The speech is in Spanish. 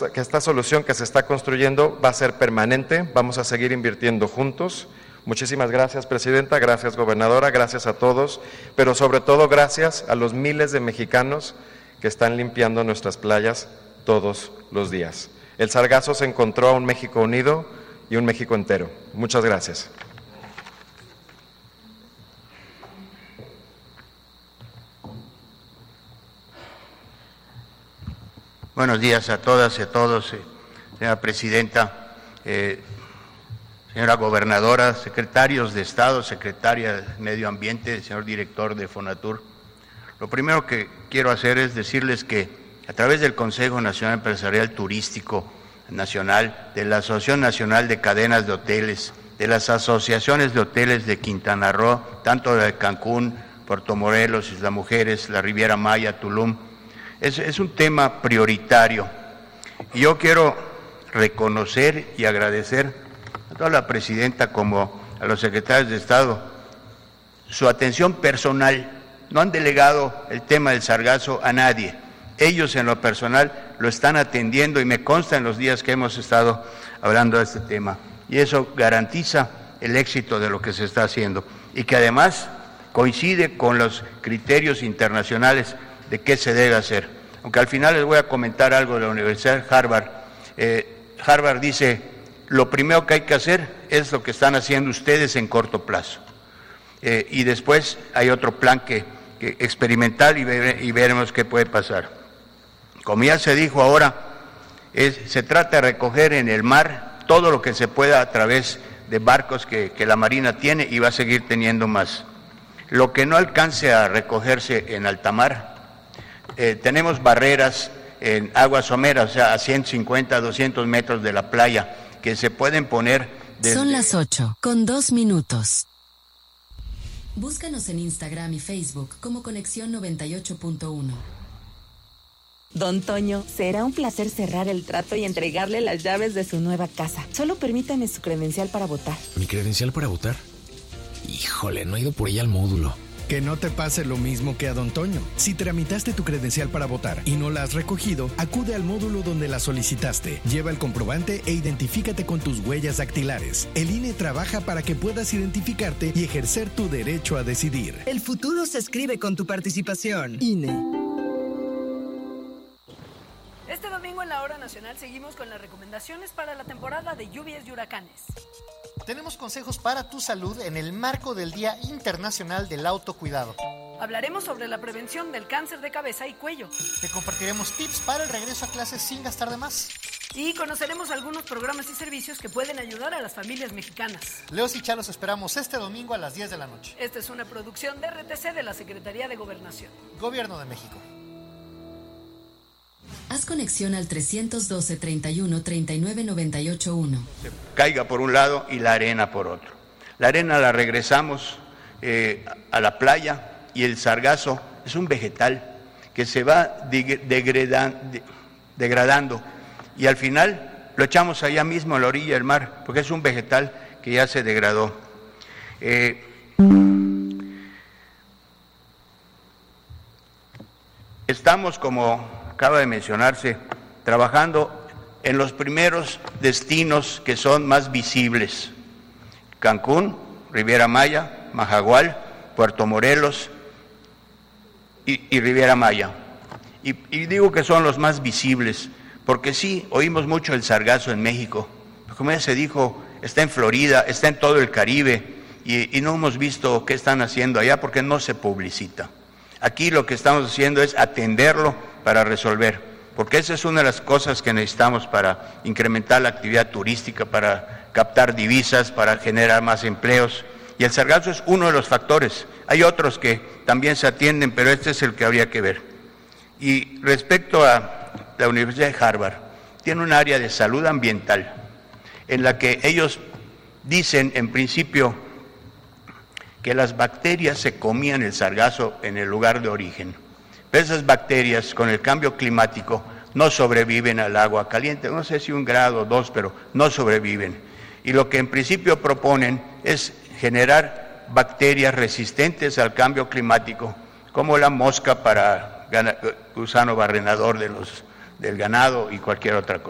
que esta solución que se está construyendo va a ser permanente, vamos a seguir invirtiendo juntos. Muchísimas gracias, presidenta, gracias, gobernadora, gracias a todos, pero sobre todo gracias a los miles de mexicanos que están limpiando nuestras playas todos los días. El sargazo se encontró a un México unido y un México entero. Muchas gracias. Buenos días a todas y a todos, señora presidenta, señora gobernadora, secretarios de Estado, secretaria de Medio Ambiente, señor director de Fonatur. Lo primero que quiero hacer es decirles que a través del Consejo Nacional Empresarial Turístico Nacional, de la Asociación Nacional de Cadenas de Hoteles, de las asociaciones de hoteles de Quintana Roo, tanto de Cancún, Puerto Morelos, Isla Mujeres, la Riviera Maya, Tulum, es un tema prioritario. Y yo quiero reconocer y agradecer a toda la presidenta como a los secretarios de Estado su atención personal. No han delegado el tema del sargazo a nadie. Ellos en lo personal lo están atendiendo y me consta en los días que hemos estado hablando de este tema. Y eso garantiza el éxito de lo que se está haciendo y que además coincide con los criterios internacionales de qué se debe hacer. Aunque al final les voy a comentar algo de la Universidad de Harvard. Harvard dice, lo primero que hay que hacer es lo que están haciendo ustedes en corto plazo. Y después hay otro plan que experimental y veremos qué puede pasar. Como ya se dijo ahora, se trata de recoger en el mar todo lo que se pueda a través de barcos que la Marina tiene y va a seguir teniendo más. Lo que no alcance a recogerse en alta mar, tenemos barreras en aguas someras, o sea, a 150, 200 metros de la playa, que se pueden poner desde... Son las 8:02. Búscanos en Instagram y Facebook como Conexión 98.1. Don Toño, será un placer cerrar el trato y entregarle las llaves de su nueva casa. Solo permítame su credencial para votar. ¿Mi credencial para votar? Híjole, no he ido por ella al módulo. Que no te pase lo mismo que a Don Toño. Si tramitaste tu credencial para votar y no la has recogido, acude al módulo donde la solicitaste. Lleva el comprobante e identifícate con tus huellas dactilares. El INE trabaja para que puedas identificarte y ejercer tu derecho a decidir. El futuro se escribe con tu participación. INE. Este domingo en la Hora Nacional seguimos con las recomendaciones para la temporada de lluvias y huracanes. Tenemos consejos para tu salud en el marco del Día Internacional del Autocuidado. Hablaremos sobre la prevención del cáncer de cabeza y cuello. Te compartiremos tips para el regreso a clases sin gastar de más. Y conoceremos algunos programas y servicios que pueden ayudar a las familias mexicanas. Leos y Chalos esperamos este domingo a las 10 de la noche. Esta es una producción de RTC de la Secretaría de Gobernación. Gobierno de México. Haz conexión al 312-31-3998-1. Se caiga por un lado y la arena por otro. La arena la regresamos a la playa y el sargazo es un vegetal que se va degradando y al final lo echamos allá mismo a la orilla del mar porque es un vegetal que ya se degradó. Estamos, como acaba de mencionarse, trabajando en los primeros destinos que son más visibles: Cancún, Riviera Maya, Majagual, Puerto Morelos y Riviera Maya. Y digo que son los más visibles, porque sí, oímos mucho el sargazo en México, pero como ya se dijo, está en Florida, está en todo el Caribe, y no hemos visto qué están haciendo allá porque no se publicita. Aquí lo que estamos haciendo es atenderlo para resolver, porque esa es una de las cosas que necesitamos para incrementar la actividad turística, para captar divisas, para generar más empleos, y el sargazo es uno de los factores. Hay otros que también se atienden, pero este es el que habría que ver. Y respecto a la Universidad de Harvard, tiene un área de salud ambiental, en la que ellos dicen, en principio, que las bacterias se comían el sargazo en el lugar de origen. Pero esas bacterias, con el cambio climático, no sobreviven al agua caliente. No sé si 1 grado o 2, pero no sobreviven. Y lo que en principio proponen es generar bacterias resistentes al cambio climático, como la mosca para gusano barrenador del ganado y cualquier otra cosa.